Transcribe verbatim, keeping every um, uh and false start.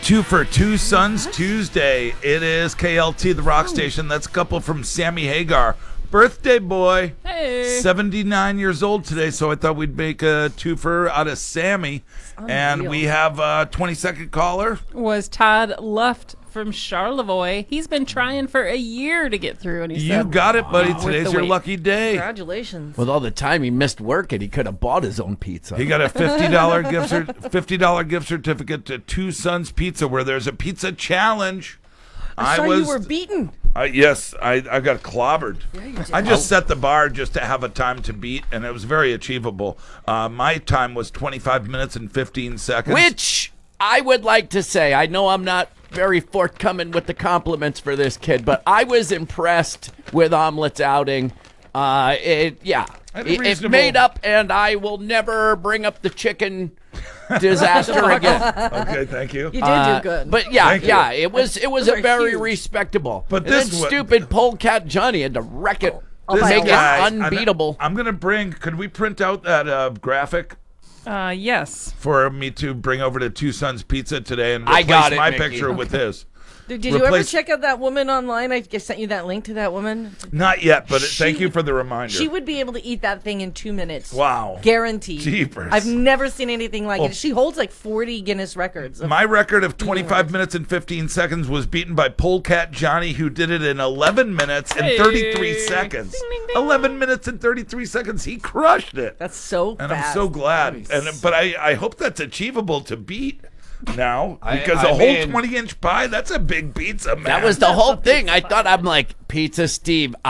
Two for Two Sons Tuesday. It is K L T, the rock station. That's a couple from Sammy Hagar. Birthday boy. Hey. seventy-nine years old today, so I thought we'd make a twofer out of Sammy. And we have a twenty-second caller. Was Todd Luft from Charlevoix. He's been trying for a year to get through, and he You said, got it, buddy. With Today's the your wait. lucky day. Congratulations. With all the time he missed work, and he could have bought his own pizza. He got a fifty dollars gift cer- fifty dollars gift certificate to Two Sons Pizza, where there's a pizza challenge. I saw was, you were beaten. Uh, yes, I, I got clobbered. Yeah, you did. I just set the bar just to have a time to beat, and it was very achievable. Uh, my time was twenty-five minutes and fifteen seconds. Which I would like to say, I know I'm not very forthcoming with the compliments for this kid, but I was impressed with Omelet's outing. Uh, it, yeah, That's it, it reasonable. made up, and I will never bring up the chicken disaster again. Okay, thank you. You did Uh, do good. But yeah, Thank you. yeah, it was it was Those a are very huge. respectable. But And this then wa- stupid polecat Johnny had to wreck it, I'll to buy make a it lot. Guys, I'm- unbeatable. I'm, going to bring, could we print out that uh, graphic Uh, yes. for me to bring over to Two Sons Pizza today and I replace got it, my Mickey. picture with his? Did, did you ever replace- check out that woman online? I just sent you that link to that woman. Not yet, but it, She thank you would- for the reminder. She would be able to eat that thing in two minutes. Wow. Guaranteed. Jeepers. I've never seen anything like Oh. it. She holds like forty Guinness records. of- My record of twenty-five minutes and fifteen seconds was beaten by Polecat Johnny, who did it in eleven minutes and Hey. thirty-three seconds. Ding, ding, ding. eleven minutes and thirty-three seconds. He crushed it. That's so and fast. I'm so glad. And but I, I hope that's achievable to beat now, I- because I a whole mean- twenty inch pie, that's a big pizza, man. That was the whole thing. I thought, I'm like, Pizza Steve,